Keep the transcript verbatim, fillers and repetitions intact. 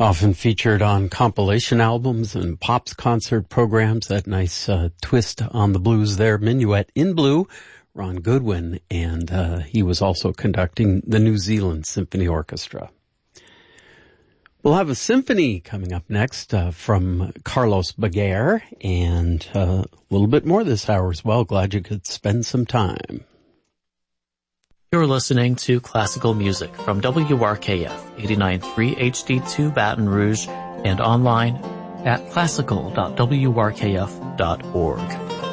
Often featured on compilation albums and Pops concert programs. That nice uh, twist on the blues there. Minuet in Blue, Ron Goodwin, and uh, he was also conducting the New Zealand Symphony Orchestra. We'll have a symphony coming up next uh, from Carlos Baguer, and uh, a little bit more this hour as well. Glad you could spend some time. You're listening to classical music from W R K F eighty-nine point three H D two Baton Rouge and online at classical dot w r k f dot org.